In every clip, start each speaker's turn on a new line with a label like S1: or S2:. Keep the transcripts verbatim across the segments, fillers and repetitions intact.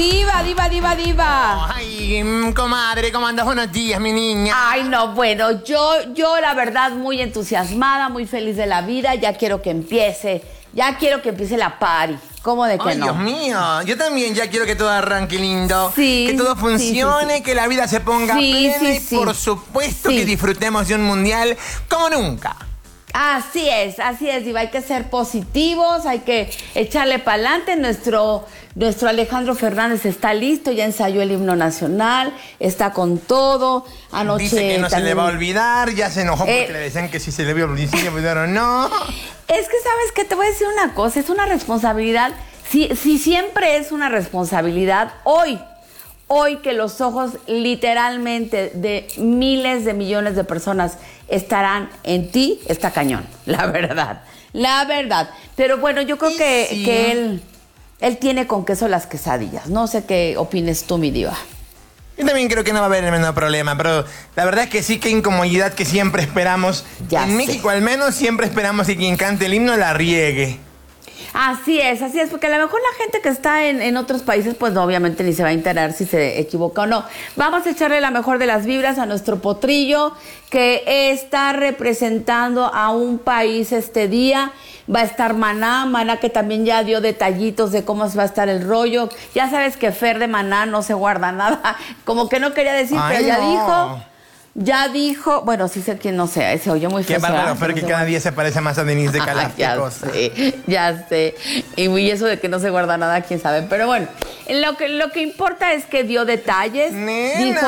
S1: Diva, diva, diva, diva.
S2: Ay, comadre, ¿cómo andas? Buenos días, mi niña.
S1: Ay, no, bueno, yo, yo la verdad muy entusiasmada, muy feliz de la vida. Ya quiero que empiece, ya quiero que empiece la party. ¿Cómo de que
S2: Ay,
S1: no?
S2: Dios mío, yo también ya quiero que todo arranque lindo.
S1: Sí,
S2: que todo funcione,
S1: sí, sí, sí.
S2: que la vida se ponga
S1: Sí,
S2: plena
S1: sí,
S2: y
S1: sí.
S2: por supuesto
S1: Sí.
S2: que disfrutemos de un mundial como nunca.
S1: Así es, así es, Diva. Hay que ser positivos, hay que echarle para adelante. Nuestro, nuestro Alejandro Fernández está listo, ya ensayó el himno nacional, está con todo. Anoche
S2: Dice que no
S1: también...
S2: se le va a olvidar, ya se enojó porque
S1: Eh.
S2: le decían que si se le había olvidado o no.
S1: Es que, ¿sabes qué? Te voy a decir una cosa, es una responsabilidad. Si, si siempre es una responsabilidad, hoy, hoy que los ojos literalmente de miles de millones de personas estarán en ti, está cañón, la verdad, la verdad. Pero bueno, yo creo
S2: Y
S1: que,
S2: sí.
S1: que él, él tiene con queso las quesadillas. No sé qué opines tú, mi diva.
S2: Yo también creo que no va a haber el menor problema, pero la verdad es que sí, qué incomodidad que siempre esperamos.
S1: Ya
S2: en
S1: sé.
S2: México al menos siempre esperamos que quien cante el himno la riegue.
S1: Así es, así es, porque a lo mejor la gente que está en, en otros países, pues no, obviamente ni se va a enterar si se equivoca o no. Vamos a echarle la mejor de las vibras a nuestro potrillo, que está representando a un país este día. Va a estar Maná, Maná que también ya dio detallitos de cómo va a estar el rollo. Ya sabes que Fer de Maná no se guarda nada, como que no quería decir,
S2: Ay,
S1: pero ya
S2: no.
S1: dijo... Ya dijo, bueno, sí sé quién, no sé, se oyó muy
S2: Qué
S1: feo.
S2: bárbaro, Fer, que cada día se parece más a Denise de Calaf.
S1: ya
S2: qué cosa.
S1: sé, ya sé. Y, y eso de que no se guarda nada, quién sabe. Pero bueno, lo que, lo que importa es que dio detalles.
S2: Nena.
S1: Dijo,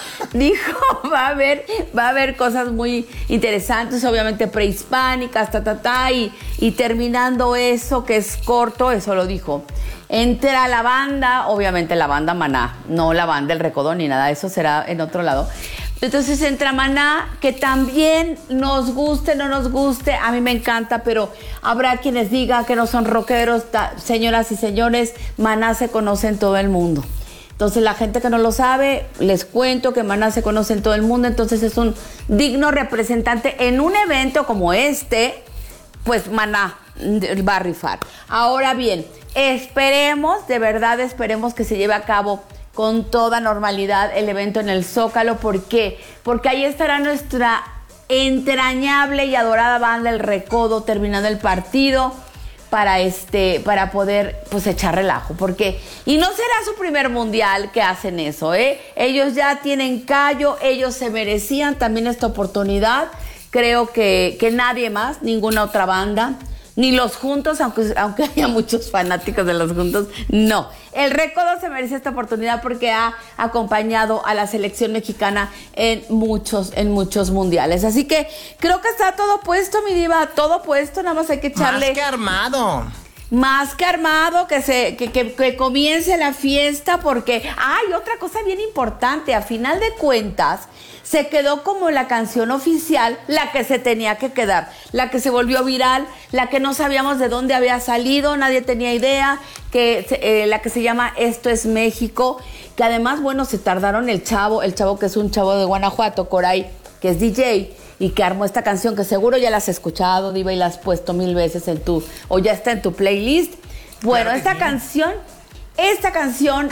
S1: dijo, va a haber, va a haber cosas muy interesantes, obviamente prehispánicas, ta, ta, ta. Y, y terminando eso, que es corto, eso lo dijo. Entra la banda, obviamente la banda Maná, no la banda El Recodo ni nada, eso será en otro lado. Entonces entra Maná, que también nos guste, no nos guste, a mí me encanta, pero habrá quienes digan que no son rockeros. Ta, señoras y señores, Maná se conoce en todo el mundo. Entonces la gente que no lo sabe, les cuento que Maná se conoce en todo el mundo, entonces es un digno representante en un evento como este, pues Maná va a rifar. Ahora bien, esperemos, de verdad esperemos que se lleve a cabo con toda normalidad el evento en el Zócalo. ¿Por qué? Porque ahí estará nuestra entrañable y adorada banda El Recodo terminando el partido para este para poder pues echar relajo, porque y no será su primer mundial que hacen eso, ¿eh? Ellos ya tienen callo, ellos se merecían también esta oportunidad. Creo que, que nadie más, ninguna otra banda, ni los Juntos, aunque, aunque haya muchos fanáticos de los Juntos, no. El Recodo se merece esta oportunidad porque ha acompañado a la selección mexicana en muchos, en muchos mundiales. Así que creo que está todo puesto, mi diva, todo puesto, nada más hay que echarle...
S2: Más que armado.
S1: Más que armado, que, se, que, que, que comience la fiesta, porque hay otra cosa bien importante, a final de cuentas, se quedó como la canción oficial, la que se tenía que quedar, la que se volvió viral, la que no sabíamos de dónde había salido, nadie tenía idea, que eh, la que se llama Esto es México, que además, bueno, se tardaron el chavo, el chavo que es un chavo de Guanajuato, Coray, que es D J, y que armó esta canción, que seguro ya la has escuchado, Diva, y la has puesto mil veces en tu, o ya está en tu playlist. Bueno,
S2: Claro que
S1: esta
S2: sí.
S1: canción, esta canción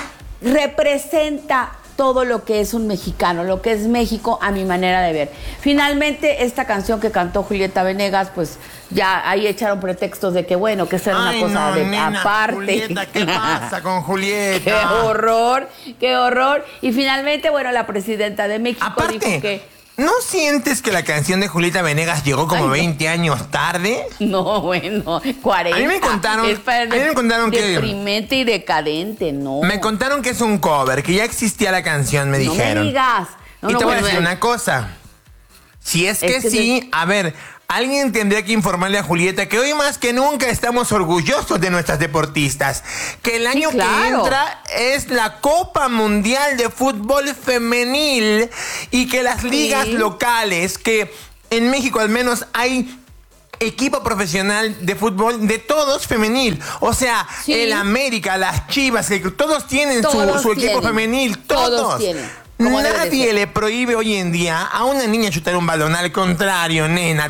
S1: representa todo lo que es un mexicano, lo que es México a mi manera de ver. Finalmente, esta canción que cantó Julieta Venegas, pues ya ahí echaron pretextos de que, bueno, que esa era una
S2: Ay,
S1: cosa
S2: no,
S1: de
S2: nena,
S1: aparte.
S2: Julieta, ¿qué pasa con Julieta?
S1: ¡Qué horror! ¡Qué horror! Y finalmente, bueno, la presidenta de México
S2: Aparte,
S1: dijo que...
S2: ¿no sientes que la canción de Julieta Venegas llegó como
S1: Ay, no.
S2: veinte años tarde?
S1: No, bueno, cuarenta.
S2: A mí me contaron-
S1: Es para
S2: a mí me contaron que-
S1: deprimente y decadente, no.
S2: Me contaron que es un cover, que ya existía la canción, me
S1: No
S2: dijeron.
S1: me digas. No,
S2: y
S1: no,
S2: te voy a
S1: bueno,
S2: decir
S1: bueno.
S2: una cosa. Si es,
S1: Es
S2: que,
S1: que
S2: sí,
S1: se-
S2: a ver, alguien tendría que informarle a Julieta que hoy más que nunca estamos orgullosos de nuestras deportistas. Que el año
S1: claro.
S2: que entra es la Copa Mundial de Fútbol Femenil y que las ligas
S1: Sí.
S2: locales, que en México al menos hay equipo profesional de fútbol de todos femenil. O sea,
S1: Sí.
S2: el América, las Chivas, que todos tienen su,
S1: Todos
S2: su equipo
S1: tienen.
S2: femenil. Todos.
S1: Todos tienen. Como debe de
S2: Nadie
S1: ser.
S2: le prohíbe hoy en día a una niña chutar un balón. Al contrario, nena.